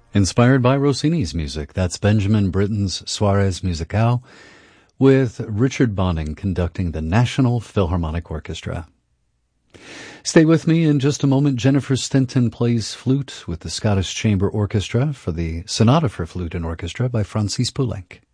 Inspired by Rossini's music, that's Benjamin Britten's Soirées Musicales, with Richard Bonning conducting the National Philharmonic Orchestra. Stay with me in just a moment. Jennifer Stinton plays flute with the Scottish Chamber Orchestra for the Sonata for Flute and Orchestra by Francis Poulenc.